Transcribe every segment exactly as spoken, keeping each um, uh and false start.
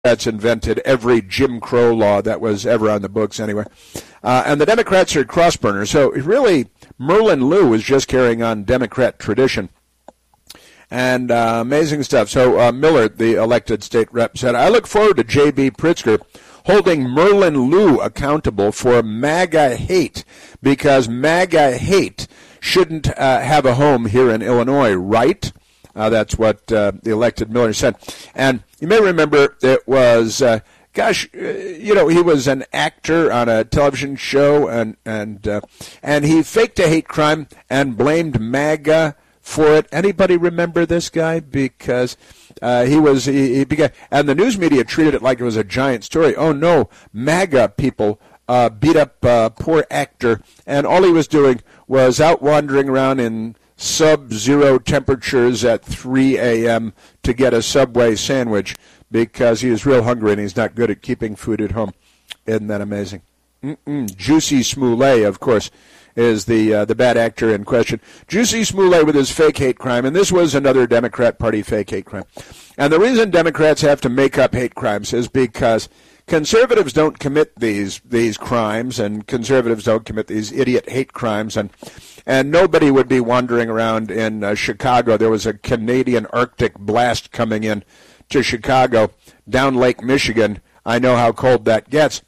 Democrats invented every Jim Crow law that was ever on the books anyway. Uh, and the Democrats are cross-burners. So really, Merlin Lou is just carrying on Democrat tradition. And uh, amazing stuff. So uh, Miller, the elected state rep, said, I look forward to J B. Pritzker holding Merlin Lou accountable for MAGA hate, because MAGA hate shouldn't uh, have a home here in Illinois, right? Uh, that's what uh, the elected Miller said. And you may remember it was, uh, gosh, uh, you know, he was an actor on a television show, and and uh, and he faked a hate crime and blamed MAGA for it. Anybody remember this guy? Because uh, he was, he, he began, and the news media treated it like it was a giant story. Oh no, MAGA people uh, beat up uh, poor actor, and all he was doing was out wandering around in sub-zero temperatures at three a.m. to get a Subway sandwich because he was real hungry and he's not good at keeping food at home. Isn't that amazing? Mm-mm. Juicy Smollett, of course, is the uh, the bad actor in question. Juicy Smollett with his fake hate crime, and this was another Democrat Party fake hate crime. And the reason Democrats have to make up hate crimes is because conservatives don't commit these these crimes, and conservatives don't commit these idiot hate crimes, and and nobody would be wandering around in uh, Chicago. There was a Canadian Arctic blast coming in to Chicago, down Lake Michigan. I know how cold that gets.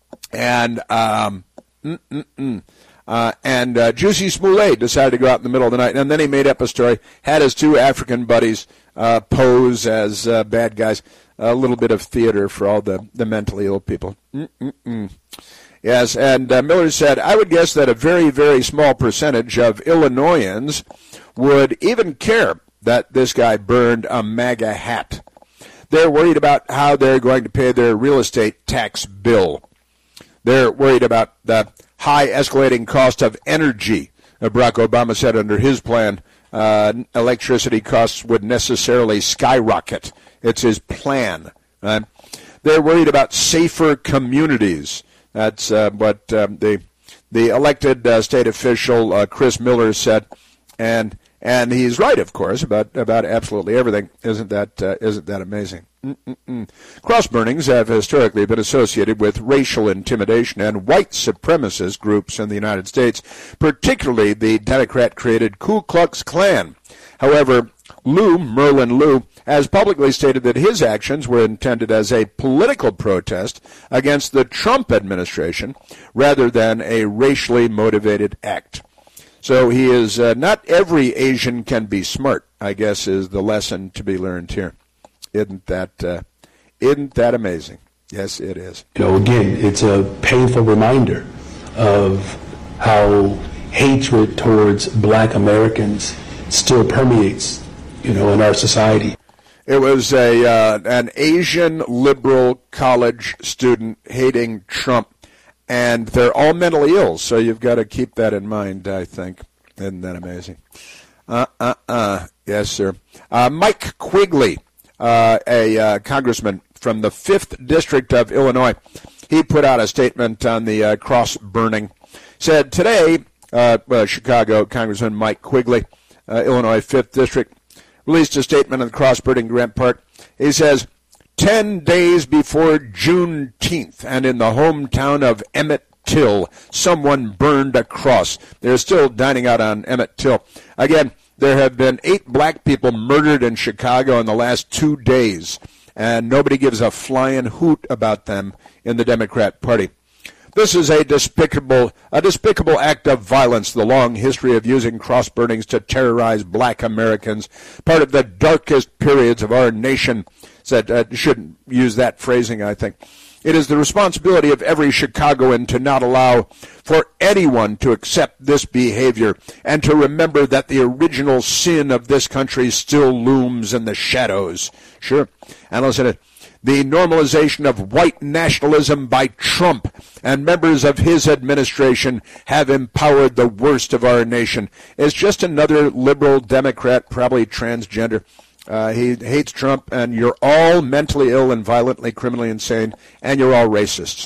And um, mm-mm-mm. Uh, and uh, Juicy Smollett decided to go out in the middle of the night, and then he made up a story, had his two African buddies uh, pose as uh, bad guys. A little bit of theater for all the, the mentally ill people. Mm-mm-mm. Yes, and uh, Miller said, I would guess that a very, very small percentage of Illinoisans would even care that this guy burned a MAGA hat. They're worried about how they're going to pay their real estate tax bill. They're worried about the high escalating cost of energy. Uh, Barack Obama said under his plan, uh, electricity costs would necessarily skyrocket. It's his plan. Right? They're worried about safer communities. That's uh, what um, the the elected uh, state official uh, Chris Miller said, and and he's right, of course, about about absolutely everything. Isn't that uh, isn't that amazing? Mm-mm-mm. Cross burnings have historically been associated with racial intimidation and white supremacist groups in the United States, particularly the Democrat-created Ku Klux Klan. However, Lou, Merlin Lou, has publicly stated that his actions were intended as a political protest against the Trump administration rather than a racially motivated act. So he is, uh, not every Asian can be smart, I guess, is the lesson to be learned here. Isn't that, uh, isn't that amazing? Yes, it is. You know, again, it's a painful reminder of how hatred towards black Americans still permeates, you know, in our society. It was a uh, an Asian liberal college student hating Trump, and they're all mentally ill, so you've got to keep that in mind, I think. Isn't that amazing? Uh, uh, uh. Yes, sir. Uh, Mike Quigley, uh, a uh, congressman from the fifth District of Illinois, he put out a statement on the uh, cross burning. Said today, uh, well, Chicago Congressman Mike Quigley, uh, Illinois fifth District, released a statement on the cross-burning Grant Park. He says, ten days before Juneteenth, and in the hometown of Emmett Till, someone burned a cross. They're still dining out on Emmett Till. Again, there have been eight black people murdered in Chicago in the last two days, and nobody gives a flying hoot about them in the Democrat Party. This is a despicable, a despicable act of violence, the long history of using cross burnings to terrorize black Americans, part of the darkest periods of our nation. Said, uh, shouldn't use that phrasing, I think. It is the responsibility of every Chicagoan to not allow for anyone to accept this behavior and to remember that the original sin of this country still looms in the shadows. Sure. And listen to it. The normalization of white nationalism by Trump and members of his administration have empowered the worst of our nation. It's just another liberal Democrat, probably transgender. Uh, he hates Trump, and you're all mentally ill and violently, criminally insane, and you're all racists.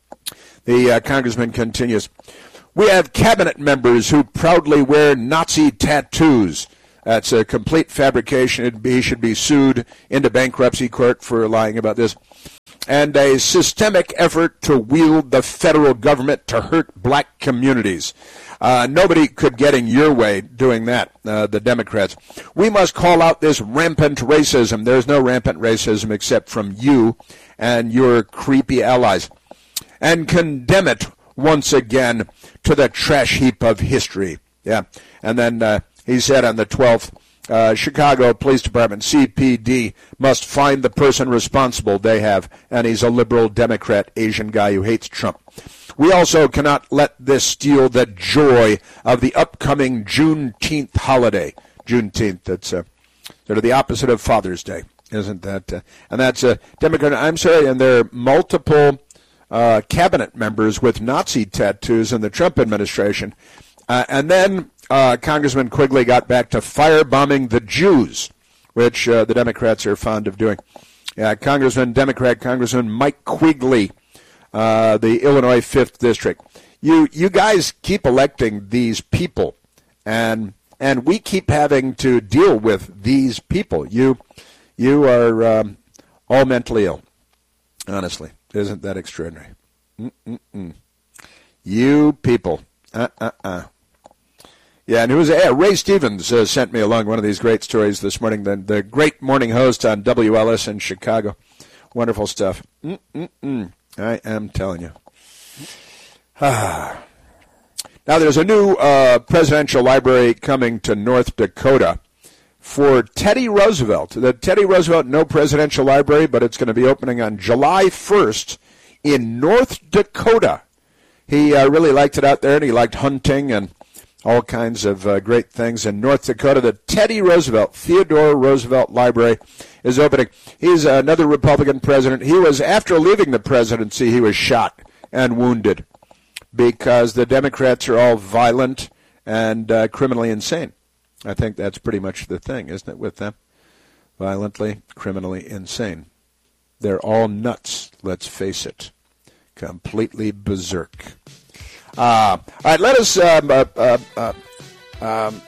The uh, congressman continues, we have cabinet members who proudly wear Nazi tattoos. That's a complete fabrication. He should be sued into bankruptcy court for lying about this. and a systemic effort to wield the federal government to hurt black communities. Uh, nobody could get in your way doing that, uh, the Democrats. We must call out this rampant racism. There's no rampant racism except from you and your creepy allies. And condemn it once again to the trash heap of history. Yeah. And then uh, he said on the twelfth, uh, Chicago Police Department, C P D, must find the person responsible. They have. And he's a liberal Democrat Asian guy who hates Trump. We also cannot let this steal the joy of the upcoming Juneteenth holiday. Juneteenth, that's uh, sort of the opposite of Father's Day, isn't that? Uh, and that's a uh, Democrat. I'm sorry, and there are multiple uh, cabinet members with Nazi tattoos in the Trump administration. Uh, and then uh, Congressman Quigley got back to firebombing the Jews, which uh, the Democrats are fond of doing. Yeah, Congressman, Democrat Congressman Mike Quigley, Uh, the Illinois fifth District. You you guys keep electing these people, and and we keep having to deal with these people. You you are um, all mentally ill. Honestly, isn't that extraordinary? Mm-mm-mm. You people. Uh-uh-uh. Yeah, and who was yeah, Ray Stevens uh, sent me along one of these great stories this morning. The, the great morning host on W L S in Chicago. Wonderful stuff. Mm-mm-mm. I am telling you. Ah. Now, there's a new uh, presidential library coming to North Dakota for Teddy Roosevelt. The Teddy Roosevelt No Presidential Library, but it's going to be opening on July first in North Dakota. He uh, really liked it out there, and he liked hunting and all kinds of uh, great things in North Dakota. The Teddy Roosevelt, Theodore Roosevelt Library is opening. He's another Republican president. He was, after leaving the presidency, he was shot and wounded because the Democrats are all violent and uh, criminally insane. I think that's pretty much the thing, isn't it, with them? Violently, criminally insane. They're all nuts, let's face it. Completely berserk. Uh, all right, let us, um, uh, uh, uh, um,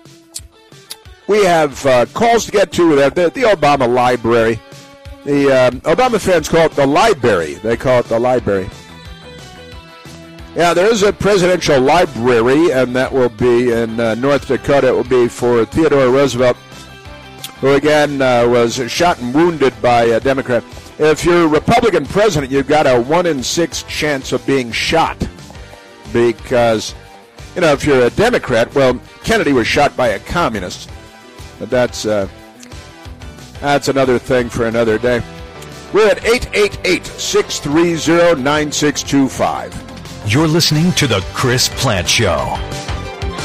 we have uh, calls to get to uh, the, the Obama Library. The um, Obama fans call it the library. They call it the library. Yeah, there is a presidential library, and that will be in uh, North Dakota. It will be for Theodore Roosevelt, who, again, uh, was shot and wounded by a Democrat. If you're a Republican president, you've got a one in six chance of being shot. Because, you know, if you're a Democrat, well, Kennedy was shot by a communist. But that's uh, that's another thing for another day. We're at eight eight eight, six three zero, nine six two five. You're listening to The Chris Plante Show.